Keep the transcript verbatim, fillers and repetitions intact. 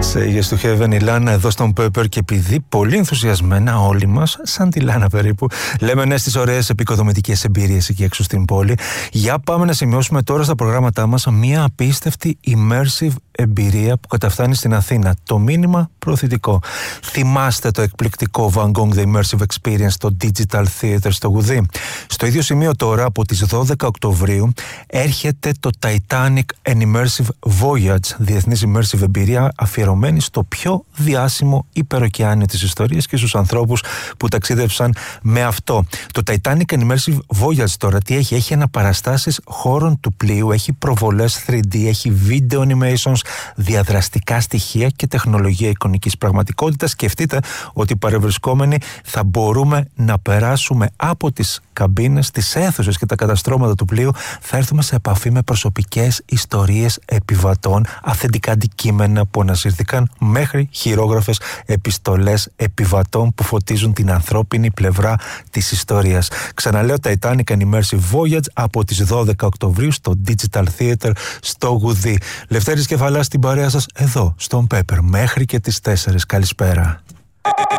Sages to Heaven, η Λάνα εδώ στον Pepper, και επειδή πολύ ενθουσιασμένα όλοι μας, σαν τη Λάνα περίπου, λέμε ναι στις ωραίες επικοδομητικές εμπειρίες εκεί έξω στην πόλη, για πάμε να σημειώσουμε τώρα στα προγράμματά μας μια απίστευτη immersive εμπειρία που καταφτάνει στην Αθήνα. Το μήνυμα προωθητικό. Θυμάστε το εκπληκτικό Van Gogh The Immersive Experience στο Digital Theater στο Γουδί? Στο ίδιο σημείο τώρα, από τις δώδεκα Οκτωβρίου, έρχεται το Titanic An Immersive Voyage, διεθνής immersive εμπειρία αφιερωμένη στο πιο διάσημο υπεροκεάνιο της ιστορίας και στους ανθρώπους που ταξίδευσαν με αυτό. Το Titanic An Immersive Voyage τώρα τι έχει? Έχει αναπαραστάσεις χώρων του πλοίου, έχει προβολές θρι ντι, έχει video animations, διαδραστικά στοιχεία και τεχνολογία εικονικής πραγματικότητας. Σκεφτείτε ότι παρευρισκόμενοι θα μπορούμε να περάσουμε από τις καμπίνες, τις αίθουσες και τα καταστρώματα του πλοίου, θα έρθουμε σε επαφή με προσωπικές ιστορίες επιβατών, αυθεντικά αντικείμενα που ανασύρθηκαν, μέχρι χειρόγραφες επιστολές επιβατών που φωτίζουν την ανθρώπινη πλευρά της ιστορίας. Ξαναλέω, Titanic An Immersive Voyage από τις δώδεκα Οκτωβρίου στο Digital Theater στο Γουδί. Λευτέρης Κεφαλάς στην παρέα σας εδώ στον Pepper μέχρι και τις τέσσερις. Καλησπέρα.